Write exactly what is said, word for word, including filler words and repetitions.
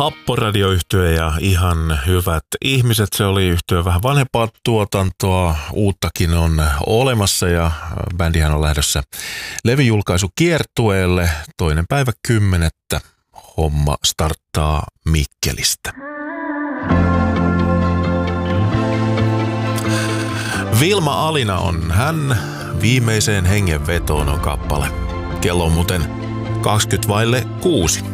Happoradio-yhtye ja ihan hyvät ihmiset. Se oli yhtye vähän vanhempaa tuotantoa, uuttakin on olemassa ja bändihän on lähdössä levyjulkaisukiertueelle. Toinen päivä kymmenettä homma starttaa Mikkelistä. Vilma Alina on hän, viimeiseen hengenvetoon on kappale. Kello on muuten kaksikymmentä vaille kuusi.